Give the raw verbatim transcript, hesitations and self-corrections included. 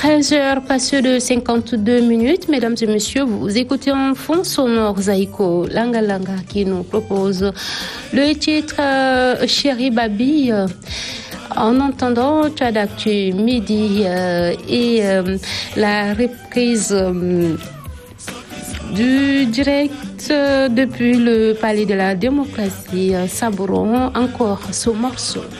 treize heures passées de cinquante-deux minutes. Mesdames et messieurs, vous écoutez en fond sonore Zaiko Langa Langa qui nous propose le titre euh, Chéri Babi. Euh, en entendant Tchad Actu Midi euh, et euh, la reprise euh, du direct euh, depuis le Palais de la Démocratie. Euh, Sabourons encore ce morceau.